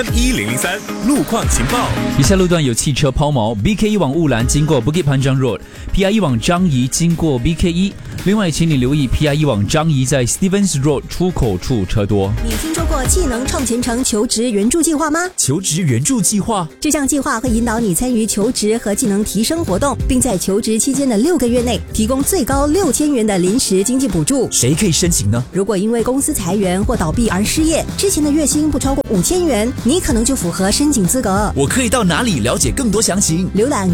1003路况情报。 以下路段有汽车抛锚 ，BK1 往雾兰经过 Bukit Panjang Road，PI1 往樟宜经过 BK1。另外，请你留意 PI1 往樟宜在 Stevens Road 出口处车多。 你听说过技能创前程求职援助计划吗？ 求职援助计划， 这项计划会引导你参与求职和技能提升活动，并在求职期间的6个月内提供最高6000元的临时经济补助。 谁可以申请呢？ 如果因为公司裁员或倒闭而失业，之前的月薪不超过5000元，你可能就符合申请资格。 我可以到哪里了解更多详情？ 浏览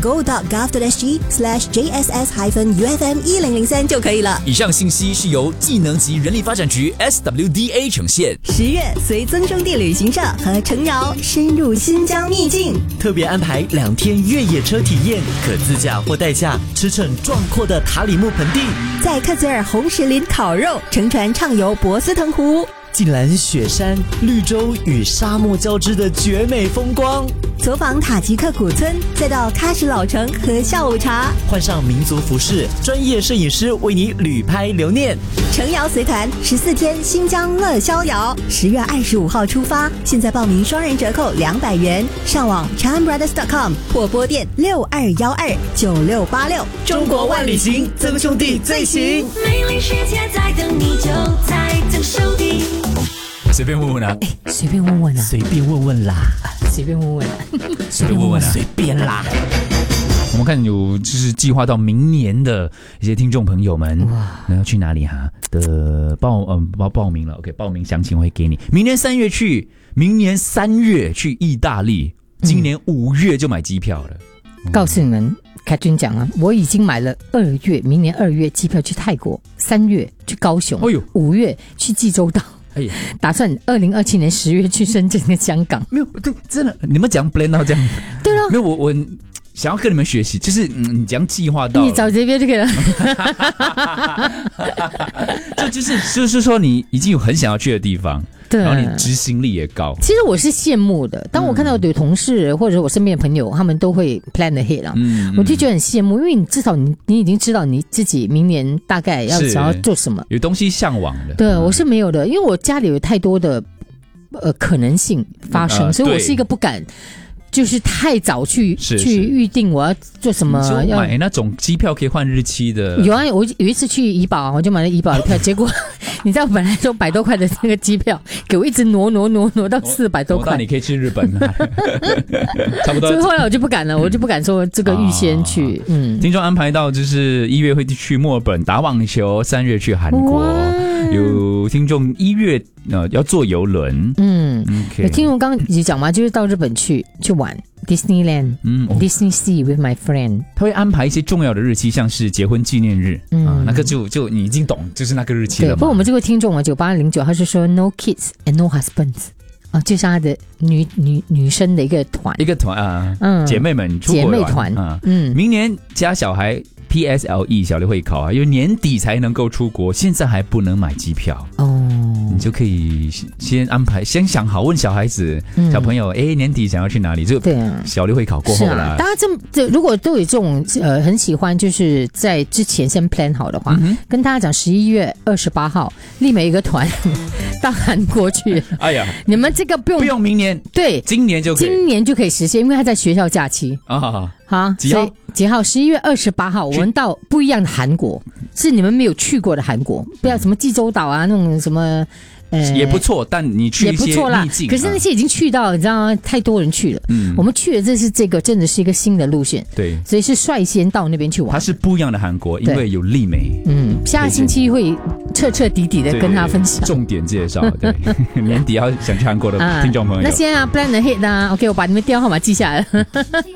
go.gov.sg/JSS-UFM1003 就可以了。 以上信息是由技能及人力发展局 SWDA 呈现。 10月，随增生地旅行社和程瑶深入新疆秘境， 特别安排2天越野车体验，可自驾或代驾，驰骋壮阔的塔里木盆地， 在克孜尔红石林烤肉，乘船畅游博斯腾湖， 近览雪山、绿洲与沙漠交织的绝美风光， 走访塔吉克古村，再到喀什老城喝下午茶， 换上民族服饰，专业摄影师为你旅拍留念。 程瑶随团14天新疆乐逍遥，10月25号出发，现在报名双人折扣200元，上网 ChanBrothers.com 或拨电62129686。 中国万里行，曾兄弟最行。 美丽世界在等你，就在曾兄弟。 随便问问啊， 随便问问啊， 随便问问啦， 随便问问啊， 随便问问啊， 随便啦。 我们看有就是计划到明年的一些听众朋友们，那要去哪里哈？报名了 ，OK， 报名详情会给你。明年3月去，明年3月去意大利，今年5月就买机票了。 告诉你们，凯君讲啊，我已经买了明年2月机票去泰国，3月去高雄，5月去济州岛。打算2027年10月去深圳跟香港。 没有，对，真的，你们讲 plan 到这样， 对了， 没有，我想要跟你们学习，就是你讲计划到， 你找这边这个人， 就是说你已经有很想要去的地方。 对， 然后你执行力也高。 其实我是羡慕的，当我看到有同事或者我身边的朋友，他们都会 plan ahead 啦，我就觉得很羡慕，因为你至少你已经知道你自己明年大概想要做什么， 有东西向往的。 对，我是没有的，因为我家里有太多的可能性发生，所以我是一个不敢。就是太早去预定我要做什么， 就买那种机票可以换日期的。 有啊，我有一次去怡保，我就买了怡保的票，结果你知道本来说100多块的那个机票，给我一直挪到400多块。 那你可以去日本了，差不多。 所以后来我就不敢了，我就不敢说这个预先去。 听众安排到就是1月会去墨尔本打网球，3月去韩国。有听众1月要坐邮轮。 有听众刚刚已经讲嘛，就是到日本去玩 Disneyland，Disney Sea with my friend。 他会安排一些重要的日期，像是结婚纪念日，那个就你已经懂，就是那个日期了嘛。 不过我们这位听众啊，9809，他是说 No kids and no husbands。就像他的女生的一个团啊， 姐妹们出国玩，姐妹团啊，明年加小孩 PSLE 小六会考啊，因为年底才能够出国，现在还不能买机票你就可以先安排，先想好，问小孩子、小朋友，年底想要去哪里？就小六会考过后啦。 大家这如果都有这种很喜欢，就是在之前先 plan 好的话，跟大家讲11月28号，立美一个团到韩国去。哎呀，你们这个不用明年， 对， 今年就可以实现，因为他在学校假期啊。好，几号？11月28号，我们到不一样的韩国，是你们没有去过的韩国，不要什么济州岛啊，那种什么。 也不错，但你去一些秘境， 可是那些已经去到，你知道吗？太多人去了。我们去的这个真的是一个新的路线，对，所以是率先到那边去玩。 它是不一样的韩国，因为有丽美。 下个星期会彻彻底底的跟他分享， 重点介绍。对，年底要想去韩国的听众朋友， 那先plan ahead 啊 ，OK， 我把你们电话号码记下来了。